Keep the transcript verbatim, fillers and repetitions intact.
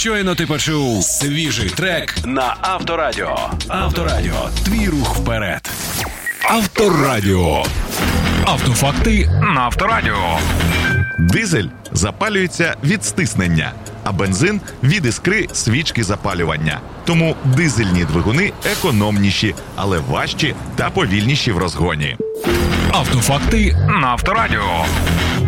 Щойно ти почув свіжий трек на Авторадіо. Авторадіо. Твій рух вперед. Авторадіо. Автофакти на Авторадіо. Дизель запалюється від стиснення, а бензин – від іскри свічки запалювання. Тому дизельні двигуни економніші, але важчі та повільніші в розгоні. Автофакти на Авторадіо.